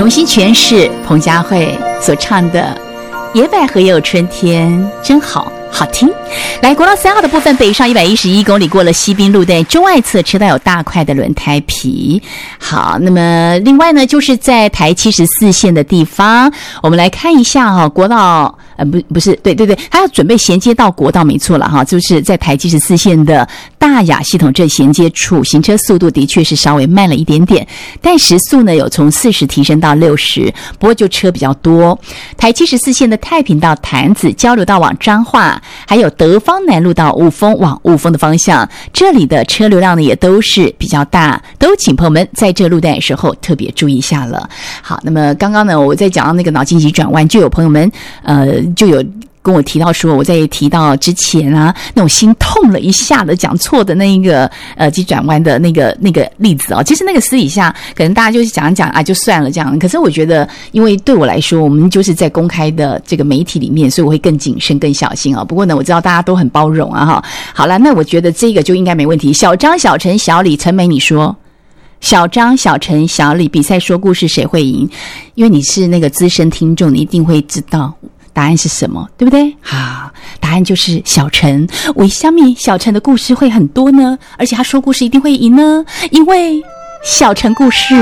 重新诠释彭佳慧所唱的《野百合也有春天》，真好。好听。来，国道3号的部分，北上111公里，过了西滨路段中外侧车道有大块的轮胎皮。好，那么另外呢，就是在台74线的地方，我们来看一下哈，国道不是，对，它要准备衔接到国道，没错了哈，就是在台74线的大雅系统这衔接处，行车速度的确是稍微慢了一点点，但时速呢有从40提升到60，不过就车比较多。台74线的太平到潭子交流道往彰化，还有德芳南路到雾峰往雾峰的方向，这里的车流量呢也都是比较大，都请朋友们在这路段的时候特别注意一下了。好，那么刚刚呢我在讲到那个脑筋急转弯，就有朋友们就有跟我提到说，我在提到之前啊，那种心痛了一下的讲错的那一个急转弯的那个例子哦，其实那个私底下可能大家就是讲一讲啊，就算了这样。可是我觉得，因为对我来说，我们就是在公开的这个媒体里面，所以我会更谨慎、更小心哦。不过呢，我知道大家都很包容啊哈。好了，那我觉得这个就应该没问题。小张、小陈、小李、陈梅，你说？小张、小陈、小李比赛说故事谁会赢？因为你是那个资深听众，你一定会知道答案是什么，对不对？好，答案就是小陈。为什么小陈的故事会很多呢？而且他说故事一定会赢呢？因为小陈故事。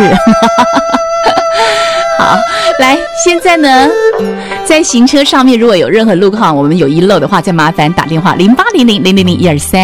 好，来，现在呢，在行车上面如果有任何路况我们有遗漏的话，再麻烦打电话0800000123。